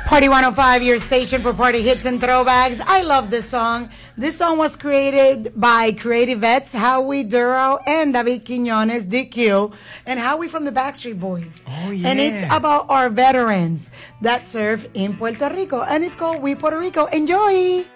Party 105, your station for party hits and throwbacks. I love this song. This song was created by Creative Vets, Howie Duro, and David Quiñones, DQ, and Howie from the Backstreet Boys. Oh, yeah. And it's about our veterans that serve in Puerto Rico, and it's called We Puerto Rico. Enjoy!